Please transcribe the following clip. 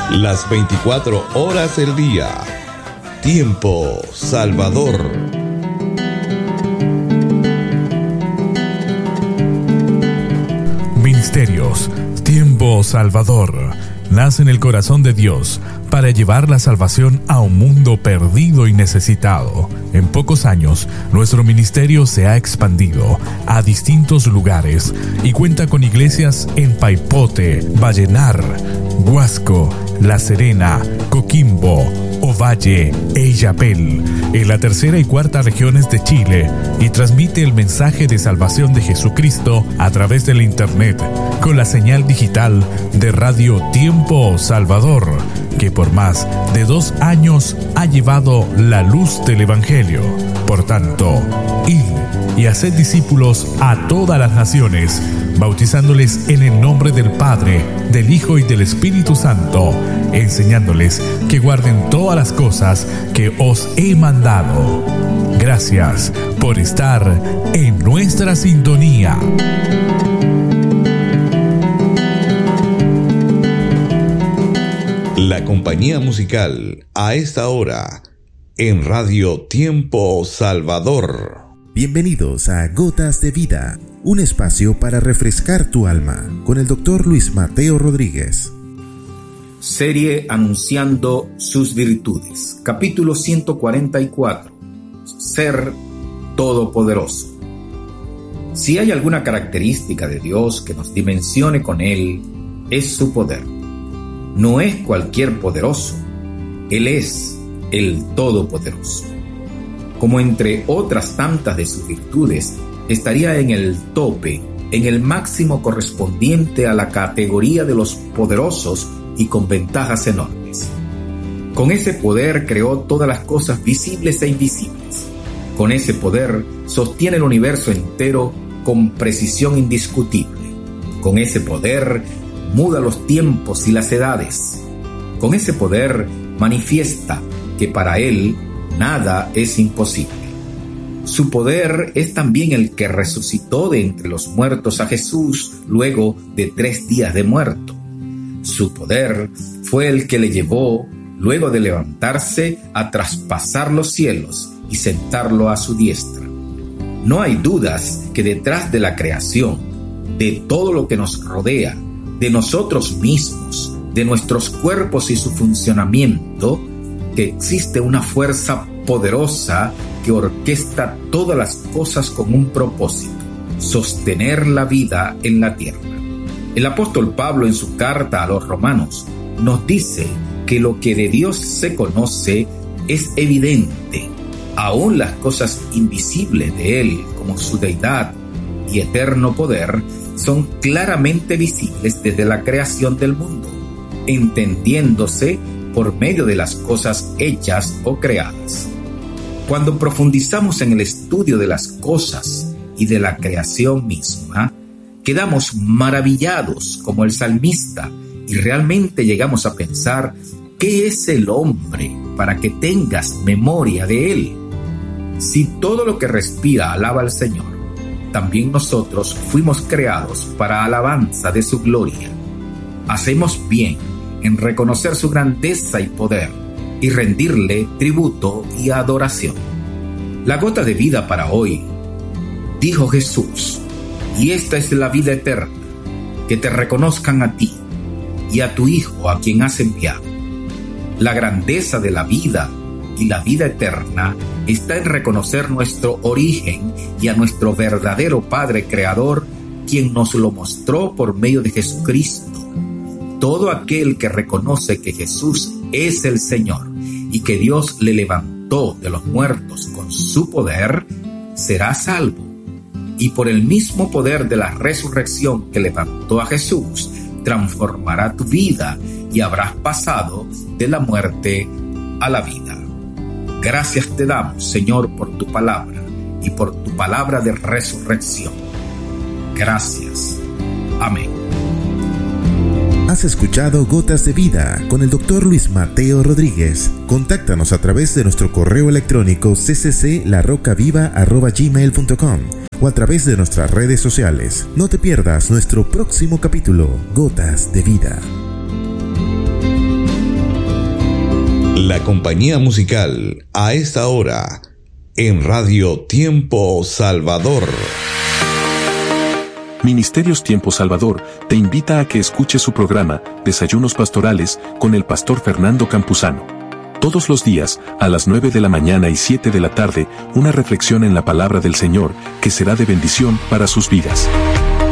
Las 24 horas del día. Tiempo Salvador. Ministerios Tiempo Salvador nace en el corazón de Dios para llevar la salvación a un mundo perdido y necesitado. En pocos años, nuestro ministerio se ha expandido a distintos lugares y cuenta con iglesias en Paipote, Vallenar, Huasco, La Serena, Coquimbo, Ovalle e Illapel, en la tercera y cuarta regiones de Chile, y transmite el mensaje de salvación de Jesucristo a través del Internet, con la señal digital de Radio Tiempo Salvador, que por más de 2 años ha llevado la luz del Evangelio. Por tanto, id y haced discípulos a todas las naciones, bautizándoles en el nombre del Padre, del Hijo y del Espíritu Santo, enseñándoles que guarden todas las cosas que os he mandado. Gracias por estar en nuestra sintonía. La compañía musical a esta hora en Radio Tiempo Salvador. Bienvenidos a Gotas de Vida, un espacio para refrescar tu alma, con el Dr. Luis Mateo Rodríguez. Serie Anunciando sus virtudes. Capítulo 144. Ser todopoderoso. Si hay alguna característica de Dios que nos dimensione con Él, es su poder. No es cualquier poderoso, Él es el Todopoderoso. Como entre otras tantas de sus virtudes, estaría en el tope, en el máximo correspondiente a la categoría de los poderosos y con ventajas enormes. Con ese poder creó todas las cosas visibles e invisibles. Con ese poder sostiene el universo entero con precisión indiscutible. Con ese poder muda los tiempos y las edades. Con ese poder manifiesta que para Él nada es imposible. Su poder es también el que resucitó de entre los muertos a Jesús luego de 3 días de muerto. Su poder fue el que le llevó, luego de levantarse, a traspasar los cielos y sentarlo a su diestra. No hay dudas que detrás de la creación, de todo lo que nos rodea, de nosotros mismos, de nuestros cuerpos y su funcionamiento, que existe una fuerza poderosa que orquesta todas las cosas con un propósito: sostener la vida en la tierra. El apóstol Pablo, en su carta a los romanos, nos dice que lo que de Dios se conoce es evidente. Aún las cosas invisibles de Él, como su deidad y eterno poder, son claramente visibles desde la creación del mundo, entendiéndose por medio de las cosas hechas o creadas. Cuando profundizamos en el estudio de las cosas y de la creación misma, quedamos maravillados como el salmista y realmente llegamos a pensar: ¿qué es el hombre para que tengas memoria de él? Si todo lo que respira alaba al Señor, también nosotros fuimos creados para alabanza de su gloria. Hacemos bien en reconocer su grandeza y poder y rendirle tributo y adoración. La gota de vida para hoy, dijo Jesús, y esta es la vida eterna, que te reconozcan a ti y a tu Hijo a quien has enviado. La grandeza de la vida y la vida eterna está en reconocer nuestro origen y a nuestro verdadero Padre Creador, quien nos lo mostró por medio de Jesucristo. Todo aquel que reconoce que Jesús es el Señor y que Dios le levantó de los muertos con su poder, será salvo. Y por el mismo poder de la resurrección que levantó a Jesús, transformará tu vida y habrás pasado de la muerte a la vida. Gracias te damos, Señor, por tu palabra y por tu palabra de resurrección. Gracias. Amén. Has escuchado Gotas de Vida con el Dr. Luis Mateo Rodríguez. Contáctanos a través de nuestro correo electrónico ccclarrocaviva@gmail.com o a través de nuestras redes sociales. No te pierdas nuestro próximo capítulo, Gotas de Vida. La compañía musical a esta hora en Radio Tiempo Salvador. Ministerios Tiempo Salvador te invita a que escuches su programa Desayunos Pastorales con el pastor Fernando Campuzano. Todos los días, a las 9 de la mañana y 7 de la tarde, una reflexión en la palabra del Señor que será de bendición para sus vidas.